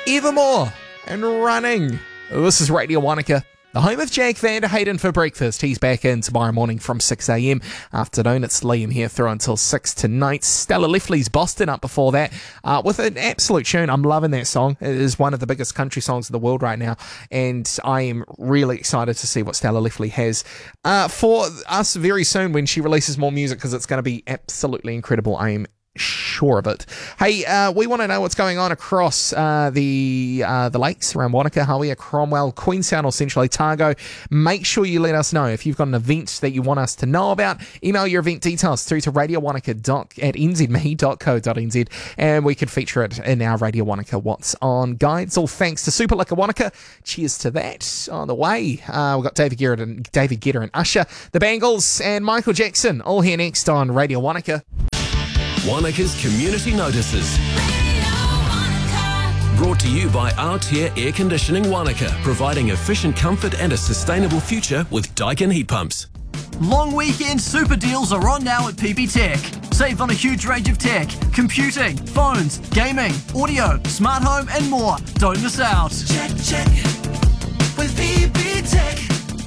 Evermore and Running. This is Radio Wanaka, the home of Jack Vander Hayden for breakfast. He's back in tomorrow morning from 6 a.m. Afternoon, it's Liam here through until 6 tonight. Stella Leffley's Boston up before that with an absolute tune. I'm loving that song. It is one of the biggest country songs in the world right now, and I am really excited to see what Stella Leffley has for us very soon when she releases more music, because it's going to be absolutely incredible. I am sure of it. Hey, we want to know what's going on across the lakes around Wanaka, Hawea, Cromwell, Queenstown or Central Otago. Make sure you let us know if you've got an event that you want us to know about. Email your event details through to radiowanaka@nzme.co.nz and we could feature it in our Radio Wanaka What's On guides. All thanks to Super Liquor Wanaka. Cheers to that. On the way, we've got David Guetta and Usher, The Bangles and Michael Jackson, all here next on Radio Wanaka. Wanaka's Community Notices. Brought to you by Altair Air Conditioning Wanaka, providing efficient comfort and a sustainable future with Daikin heat pumps. Long weekend super deals are on now at PB Tech. Save on a huge range of tech, computing, phones, gaming, audio, smart home and more. Don't miss out. Check with PB Tech.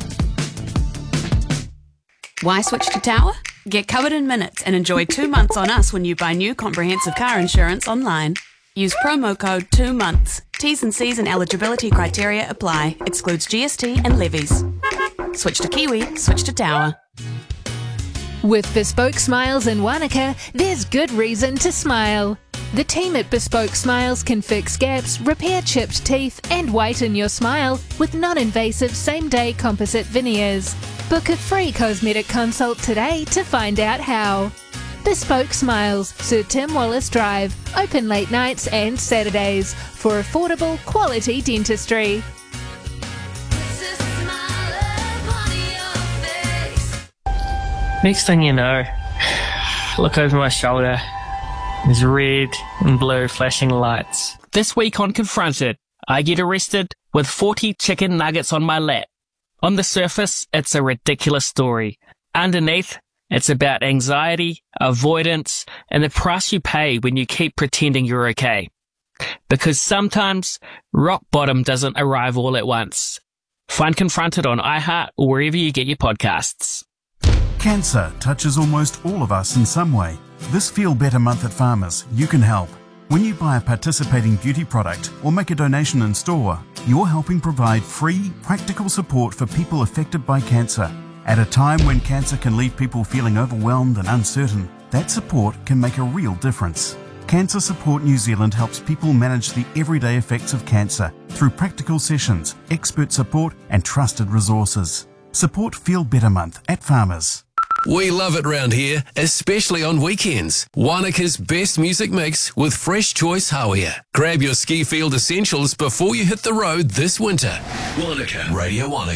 Why switch to Tower? Get covered in minutes and enjoy 2 months on us when you buy new comprehensive car insurance online. Use promo code 2months. T's and C's and eligibility criteria apply. Excludes GST and levies. Switch to Kiwi, switch to Tower. With Bespoke Smiles in Wanaka, there's good reason to smile. The team at Bespoke Smiles can fix gaps, repair chipped teeth and whiten your smile with non-invasive same-day composite veneers. Book a free cosmetic consult today to find out how. Bespoke Smiles, Sir Tim Wallace Drive, open late nights and Saturdays for affordable quality dentistry. Next thing you know, look over my shoulder. There's red and blue flashing lights. This week on Confronted, I get arrested with 40 chicken nuggets on my lap. On the surface, it's a ridiculous story. Underneath, it's about anxiety, avoidance, and the price you pay when you keep pretending you're okay. Because sometimes, rock bottom doesn't arrive all at once. Find Confronted on iHeart or wherever you get your podcasts. Cancer touches almost all of us in some way. This Feel Better month at Farmers, you can help. When you buy a participating beauty product or make a donation in store, you're helping provide free, practical support for people affected by cancer. At a time when cancer can leave people feeling overwhelmed and uncertain, that support can make a real difference. Cancer Support New Zealand helps people manage the everyday effects of cancer through practical sessions, expert support and trusted resources. Support Feel Better month at Farmers. We love it round here, especially on weekends. Wanaka's best music mix with Fresh Choice Hawea. Grab your ski field essentials before you hit the road this winter. Wanaka, Radio Wanaka.